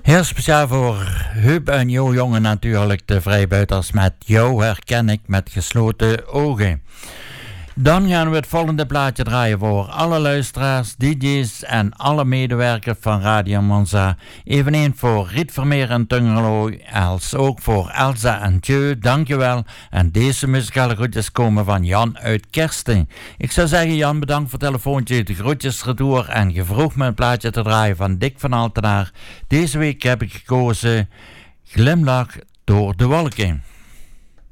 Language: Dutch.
Heel speciaal voor Huub en Jo Jongen natuurlijk, de vrijbuiters met Jou herken ik met gesloten ogen. Dan gaan we het volgende plaatje draaien voor alle luisteraars, DJ's en alle medewerkers van Radio Monza. Eveneens voor Riet Vermeer en Tungerlo, als ook voor Elsa en Tjeu, dankjewel. En deze muzikale groetjes komen van Jan uit Kersten. Ik zou zeggen, Jan, bedankt voor het telefoontje, de groetjes retour en je vroeg me een plaatje te draaien van Dick van Altenaar. Deze week heb ik gekozen Glimlach door de wolken.